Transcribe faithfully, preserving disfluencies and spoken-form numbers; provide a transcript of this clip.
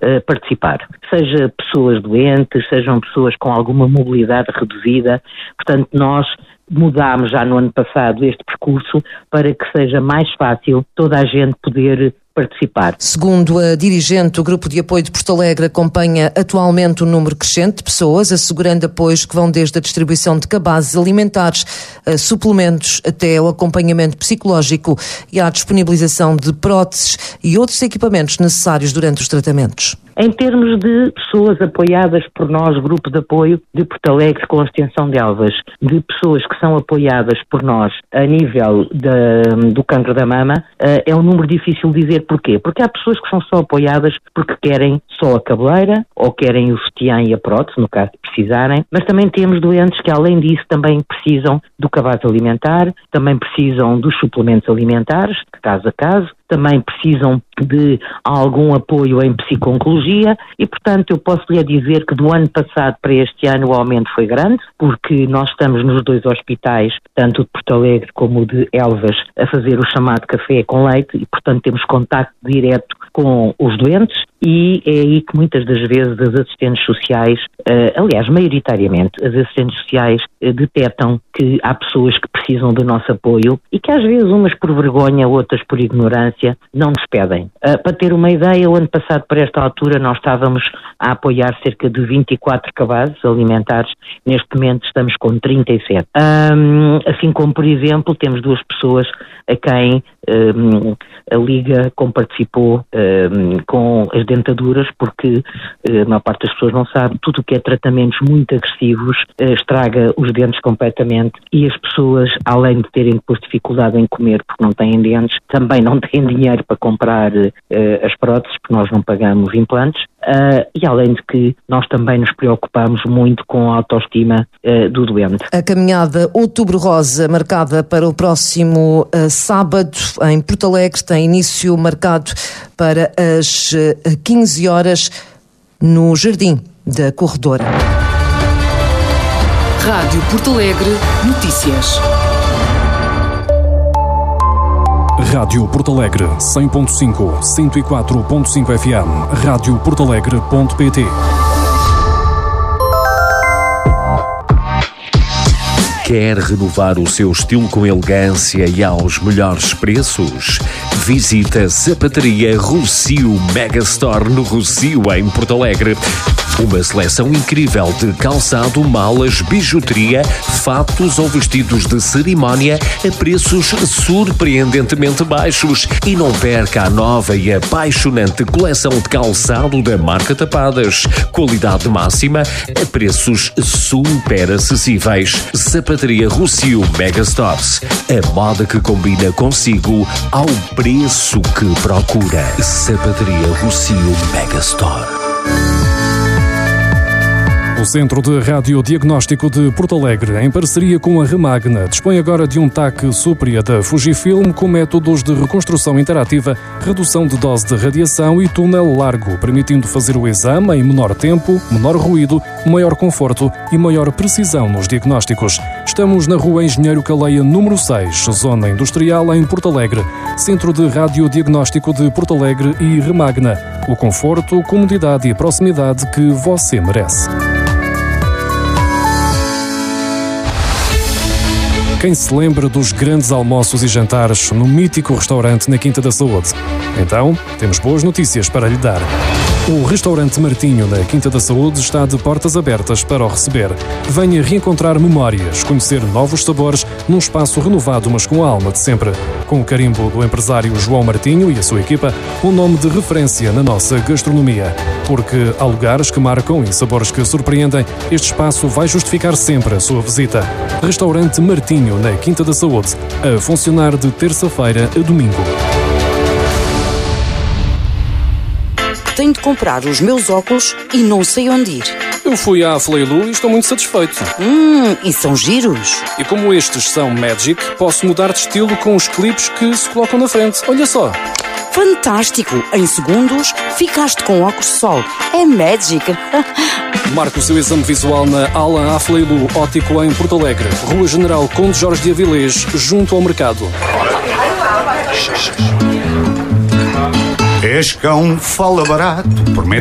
uh, participar. Seja pessoas doentes, sejam pessoas com alguma mobilidade reduzida. Portanto, nós mudámos já no ano passado este percurso para que seja mais fácil toda a gente poder participar. Segundo a dirigente, o Grupo de Apoio de Porto Alegre acompanha atualmente um número crescente de pessoas, assegurando apoios que vão desde a distribuição de cabazes alimentares, a suplementos, até o acompanhamento psicológico e à disponibilização de próteses e outros equipamentos necessários durante os tratamentos. Em termos de pessoas apoiadas por nós, Grupo de Apoio de Porto Alegre com a extensão de Elvas, de pessoas que são apoiadas por nós a nível da, do cancro da mama, é um número difícil de dizer porquê. Porque há pessoas que são só apoiadas porque querem só a cabeleira ou querem o sutiã e a prótese, no caso de precisarem, mas também temos doentes que além disso também precisam do cabaz alimentar, também precisam dos suplementos alimentares, caso a caso, também precisam de algum apoio em psico-oncologia e, portanto, eu posso lhe dizer que do ano passado para este ano o aumento foi grande, porque nós estamos nos dois hospitais, tanto o de Porto Alegre como o de Elvas, a fazer o chamado café com leite e, portanto, temos contacto direto com os doentes e é aí que muitas das vezes as assistentes sociais, uh, aliás, maioritariamente, as assistentes sociais uh, detectam que há pessoas que precisam do nosso apoio e que às vezes umas por vergonha, outras por ignorância, não nos pedem. Uh, para ter uma ideia, o ano passado, para esta altura, nós estávamos a apoiar cerca de vinte e quatro cabazes alimentares. Neste momento estamos com trinta e sete. Um, assim como, por exemplo, temos duas pessoas a quem um, a Liga comparticipou um, com as dentaduras, porque a maior parte das pessoas não sabe, tudo o que é tratamentos muito agressivos uh, estraga os dentes completamente e as pessoas, além de terem depois dificuldade em comer porque não têm dentes, também não têm dinheiro para comprar uh, as próteses, porque nós não pagamos implantes, uh, e além de que nós também nos preocupamos muito com a autoestima uh, do doente. A caminhada Outubro Rosa, marcada para o próximo uh, sábado em Porto Alegre, tem início marcado para as uh, quinze horas no Jardim da Corredora. Rádio Porto Alegre Notícias. Rádio Porto Alegre cem ponto cinco, cento e quatro ponto cinco F M, rádio porto alegre ponto pt. Quer renovar o seu estilo com elegância e aos melhores preços? Visita a Sapataria Rossio Megastore no Rossio, em Porto Alegre. Uma seleção incrível de calçado, malas, bijuteria, fatos ou vestidos de cerimónia a preços surpreendentemente baixos. E não perca a nova e apaixonante coleção de calçado da marca Tapadas. Qualidade máxima a preços super acessíveis. Sapataria Rossio Megastores. A moda que combina consigo ao preço que procura. Sapataria Rossio Megastore. O Centro de Radiodiagnóstico de Porto Alegre, em parceria com a Remagna, dispõe agora de um T A C Supria da Fujifilm com métodos de reconstrução interativa, redução de dose de radiação e túnel largo, permitindo fazer o exame em menor tempo, menor ruído, maior conforto e maior precisão nos diagnósticos. Estamos na Rua Engenheiro Caleia, número seis, Zona Industrial, em Porto Alegre. Centro de Radiodiagnóstico de Porto Alegre e Remagna. O conforto, comodidade e proximidade que você merece. Quem se lembra dos grandes almoços e jantares no mítico restaurante na Quinta da Saúde? Então, temos boas notícias para lhe dar. O restaurante Martinho, na Quinta da Saúde, está de portas abertas para o receber. Venha reencontrar memórias, conhecer novos sabores num espaço renovado, mas com a alma de sempre. Com o carimbo do empresário João Martinho e a sua equipa, um nome de referência na nossa gastronomia. Porque há lugares que marcam e sabores que surpreendem, este espaço vai justificar sempre a sua visita. Restaurante Martinho, na Quinta da Saúde, a funcionar de terça-feira a domingo. Tenho de comprar os meus óculos e não sei onde ir. Eu fui à Fleilu e estou muito satisfeito. Hum, e são giros. E como estes são Magic, posso mudar de estilo com os clipes que se colocam na frente. Olha só. Fantástico! Em segundos, ficaste com óculos de sol. É Magic. Marque o seu exame visual na Alan Afleilu Ótico, em Porto Alegre. Rua General Conde Jorge de Avilés, junto ao mercado. És cão, fala barato, promete